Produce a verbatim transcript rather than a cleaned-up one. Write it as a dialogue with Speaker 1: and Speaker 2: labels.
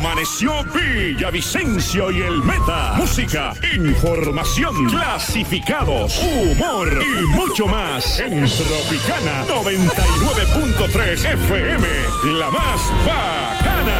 Speaker 1: Amaneció Villavicencio y el Meta. Música, información, clasificados, humor y mucho más en Tropicana noventa y nueve punto tres F M. La más bacana.